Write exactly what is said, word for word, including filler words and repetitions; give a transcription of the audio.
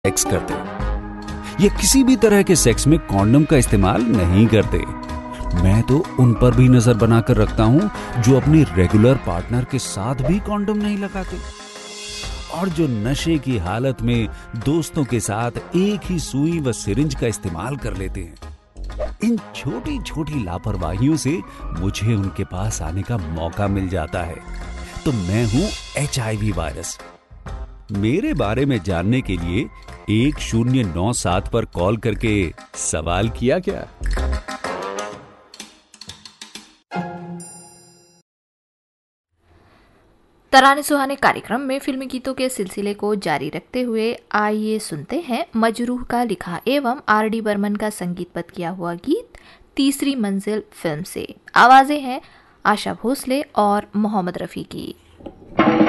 Sex करते, ये किसी भी तरह के सेक्स में कॉन्डम का इस्तेमाल नहीं करते। मैं तो उन पर भी नजर बनाकर रखता हूं जो अपनी रेगुलर पार्टनर के साथ भी कॉन्डम नहीं लगाते और जो नशे की हालत में दोस्तों के साथ एक ही सुई व सिरिंज का इस्तेमाल कर लेते हैं। इन छोटी छोटी लापरवाहियों से मुझे उनके पास आने का मौका मिल जाता है। तो मैं हूं एच आई वी वायरस। मेरे बारे में जानने के लिए एक शून्य नौ सात पर कॉल करके सवाल किया क्या? तराने सुहाने कार्यक्रम में फिल्मी गीतों के सिलसिले को जारी रखते हुए आइए सुनते हैं मजरूह का लिखा एवं आर डी बर्मन का संगीतबद्ध किया हुआ गीत तीसरी मंजिल फिल्म से। आवाजें हैं आशा भोसले और मोहम्मद रफी की।